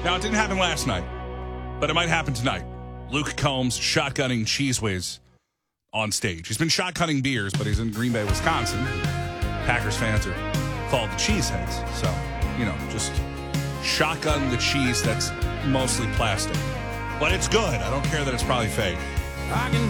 Now, it didn't happen last night, but it might happen tonight. Luke Combs shotgunning Cheese Whiz on stage. He's been shotgunning beers, but he's in Green Bay, Wisconsin. Packers fans are called the Cheeseheads. So, just shotgun the cheese that's mostly plastic. But it's good. I don't care that it's probably fake. I can